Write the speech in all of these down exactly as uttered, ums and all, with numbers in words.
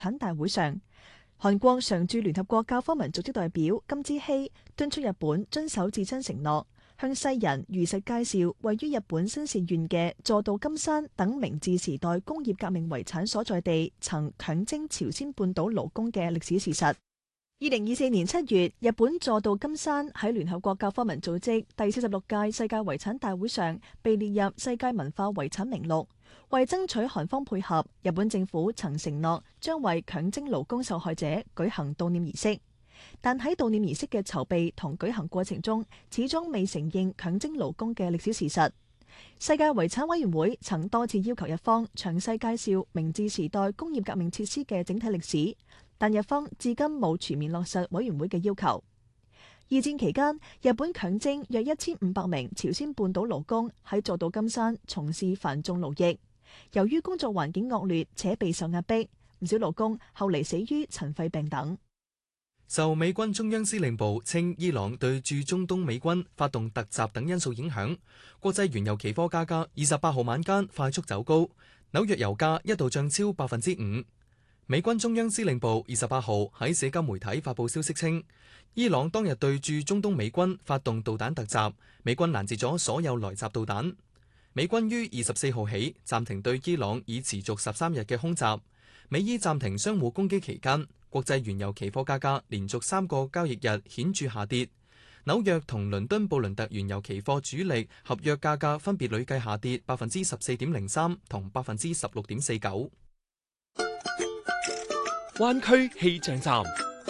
產大會上，韓國常駐聯合國教科文組織代表金之希敦促日本遵守自身承諾，向世人如實介紹位於日本新舄縣嘅座道金山等明治時代工業革命遺產所在地曾強徵朝鮮半島勞工嘅歷史事實。二零二四年七月，日本座道金山喺聯合國教科文組織第四十六屆世界遺產大會上被列入世界文化遺產名錄。為爭取韓方配合，日本政府曾承諾將為強徵勞工受害者舉行悼念儀式，但喺悼念儀式嘅籌備同舉行過程中，始終未承認強徵勞工嘅歷史事實。世界遺產委員會曾多次要求日方詳細介紹明治時代工業革命設施嘅整體歷史，但日方至今冇全面落實委員會嘅要求。二戰期間，日本強徵約一千五百名朝鮮半島勞工喺座道金山從事繁重勞役，由於工作環境惡劣且備受壓迫，唔少勞工後嚟死於塵肺病等。 受美軍中央司令部稱伊朗對駐中東美軍發動突襲等因素影響，國際原油期貨價格二十八號晚間快速走高，紐約油價一度漲超百分之五。美軍中央司令部二十八號喺社交媒體發佈消息稱，伊朗當日對駐中東美軍發動導彈突襲，美軍攔截咗所有來襲導彈。美軍於二十四號起暫停對伊朗已持續十三日嘅空襲。美伊暫停相互攻擊期間，國際原油期貨價格連續三個交易日顯著下跌。紐約同倫敦布倫特原油期貨主力合約價格分別累計下跌百分之十四點零三同百分之十六點四九。 灣區氣象站。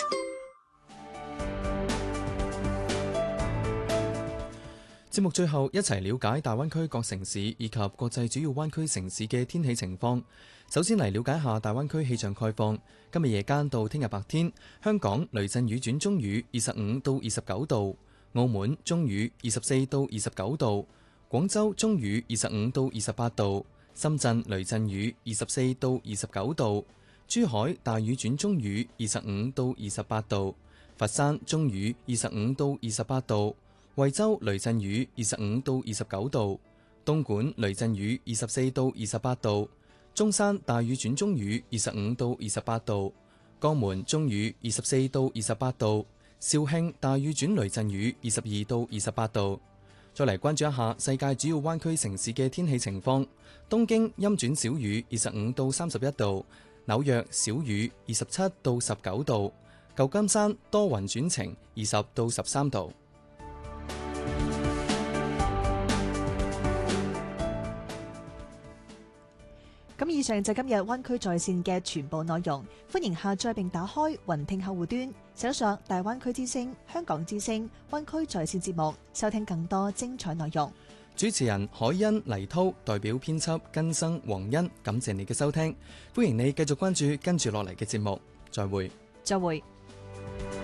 節目最後一齊了解大灣區各城市以及國際主要灣區城市嘅天氣情況。首先嚟了解下大灣區氣象概況。今日夜間到聽日白天，香港雷陣雨轉中雨，二十五到二十九度；澳門中雨，二十四到二十九度；廣州中雨，二十五到二十八度；深圳雷陣雨，二十四到二十九度；珠海大雨轉中雨，二十五到二十八度；佛山中雨，二十五到二十八度；惠州雷陣雨，二十五到二十九度；東莞雷陣雨，二十四到二十八度；中山大雨轉中雨，二十五到二十八度；江門中雨，二十四到二十八度；肇慶大雨轉雷陣雨，二十二到二十八度。再嚟關注一下世界主要灣區城市嘅天氣情況。東京陰轉小雨，二十五到三十一度；紐約小雨，二十七到十九度；舊金山多雲轉晴，二十到十三度。 咁以上就今日灣區在線嘅全部內容，歡迎下載並打開雲聽客戶端，搜索大灣區之聲、香港之聲、灣區在線節目，收聽更多精彩內容。 主持人海欣、黎濤代表編輯根生、黃欣，感謝你嘅收聽，歡迎你繼續關注跟住落嚟嘅節目，再會。 再會。